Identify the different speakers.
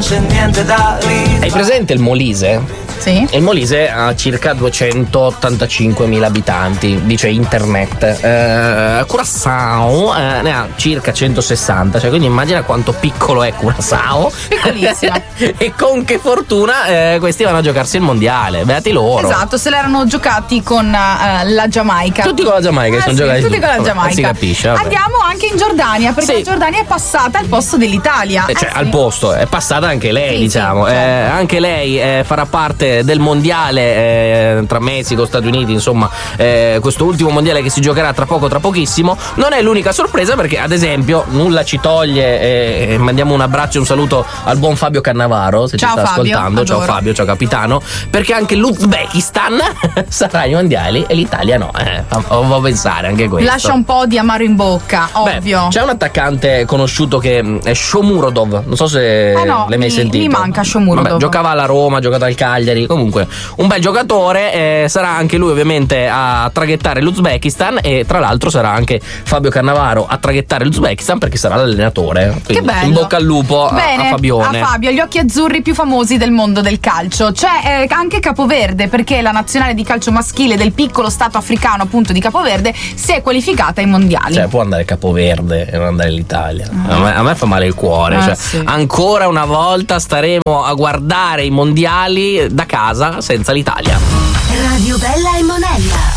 Speaker 1: c'è niente da rifare.
Speaker 2: Hai presente il Molise?
Speaker 3: Sì.
Speaker 2: Il Molise ha circa 285.000 abitanti, dice internet. Curaçao ne ha circa 160, cioè quindi immagina quanto piccolo è Curaçao.
Speaker 3: Piccolissima.
Speaker 2: E con che fortuna questi vanno a giocarsi il mondiale, beati loro.
Speaker 3: Esatto, se l'erano giocati con la Giamaica.
Speaker 2: Tutti con la Giamaica, sono giocati
Speaker 3: tutti con la
Speaker 2: vabbè,
Speaker 3: Giamaica.
Speaker 2: si capisce. Vabbè.
Speaker 3: Andiamo anche in Giordania, perché
Speaker 2: Sì.
Speaker 3: la Giordania è passata al posto dell'Italia.
Speaker 2: Cioè
Speaker 3: Sì.
Speaker 2: al posto, è passata anche lei,
Speaker 3: Sì,
Speaker 2: diciamo.
Speaker 3: sì, certo.
Speaker 2: Anche lei farà parte del mondiale tra Messico, Stati Uniti, insomma, questo ultimo mondiale che si giocherà tra pochissimo. Non è l'unica sorpresa, perché ad esempio nulla ci toglie, mandiamo un abbraccio e un saluto al buon Fabio Cannavaro, se
Speaker 3: Ciao,
Speaker 2: ci sta
Speaker 3: Fabio,
Speaker 2: ascoltando.
Speaker 3: adoro.
Speaker 2: Ciao Fabio, ciao capitano, perché anche l'Uzbekistan sarà ai mondiali e l'Italia no. Devo pensare anche questo.
Speaker 3: Lascia un po' di amaro in bocca,
Speaker 2: Beh,
Speaker 3: ovvio.
Speaker 2: c'è un attaccante conosciuto che è Shomurodov, non so se
Speaker 3: no,
Speaker 2: l'hai mai sentito.
Speaker 3: mi manca Shomurodov.
Speaker 2: Vabbè, giocava alla Roma, ha giocato al Cagliari, comunque un bel giocatore. Sarà anche lui ovviamente a traghettare l'Uzbekistan, e tra l'altro sarà anche Fabio Cannavaro a traghettare l'Uzbekistan, perché sarà l'allenatore.
Speaker 3: Che
Speaker 2: Quindi,
Speaker 3: bello.
Speaker 2: in bocca al lupo
Speaker 3: Bene,
Speaker 2: a Fabione.
Speaker 3: a Fabio, gli occhi azzurri più famosi del mondo del calcio. C'è anche Capoverde, perché la nazionale di calcio maschile del piccolo stato africano, appunto, di Capoverde si è qualificata ai mondiali.
Speaker 2: Cioè, può andare Capoverde e non andare l'Italia. A me fa male il cuore. Cioè,
Speaker 3: sì.
Speaker 2: ancora una volta staremo a guardare i mondiali da casa senza l'Italia.
Speaker 4: Radio Bella e Monella.